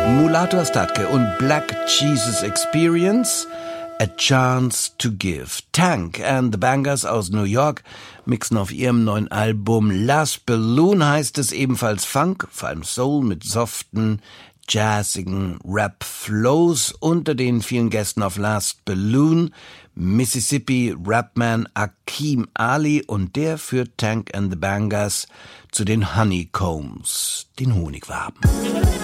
Mulatto Astatke und Black Jesus Experience, A Chance to Give. Tank and the Bangers aus New York mixen auf ihrem neuen Album Last Balloon, heißt es, ebenfalls Funk, vor allem Soul mit soften, jazzigen Rap-Flows. Unter den vielen Gästen auf Last Balloon Mississippi-Rapman Akeem Ali, und der führt Tank and the Bangers zu den Honeycombs, den Honigwaben.